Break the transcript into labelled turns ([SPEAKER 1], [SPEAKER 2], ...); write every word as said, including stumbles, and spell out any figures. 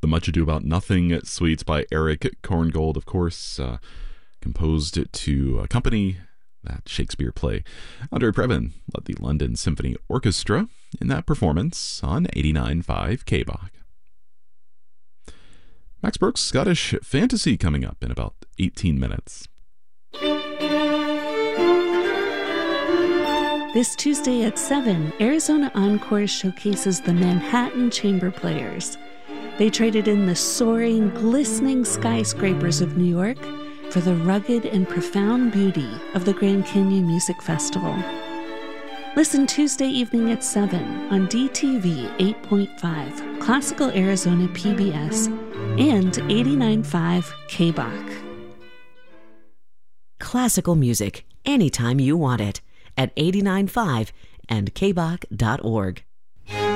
[SPEAKER 1] the Much Ado About Nothing suites by Eric Korngold, of course, uh, composed to accompany that Shakespeare play. Andre Previn led the London Symphony Orchestra in that performance on eighty-nine point five K B O C. Max Brooks' Scottish Fantasy coming up in about eighteen minutes.
[SPEAKER 2] This Tuesday at seven, Arizona Encore showcases the Manhattan Chamber Players. They traded in the soaring, glistening skyscrapers of New York for the rugged and profound beauty of the Grand Canyon Music Festival. Listen Tuesday evening at seven on D T V eight point five, Classical Arizona P B S, and eighty-nine point five K B O C.
[SPEAKER 3] Classical music, anytime you want it, at eighty-nine point five and K B O C dot org.